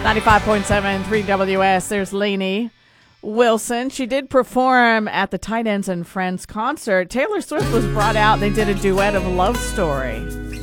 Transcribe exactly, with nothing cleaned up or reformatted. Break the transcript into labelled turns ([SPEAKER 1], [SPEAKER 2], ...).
[SPEAKER 1] ninety-five point seven, three W S. There's Lainey Wilson. She did perform at the Tight Ends and Friends concert. Taylor Swift was brought out. They did a duet of Love Story.